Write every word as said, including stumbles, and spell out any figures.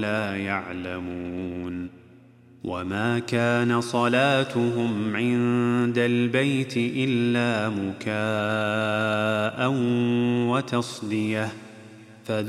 لا يعلمون وما كان صلاتهم عند البيت إلا مكاء وتصدية